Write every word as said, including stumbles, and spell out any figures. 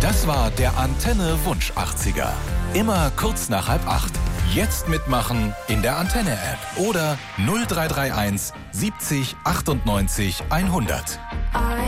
Das war der Antenne Wunsch achtziger. Immer kurz nach halb acht. Jetzt mitmachen in der Antenne-App oder null drei drei eins siebzig achtundneunzig hundert.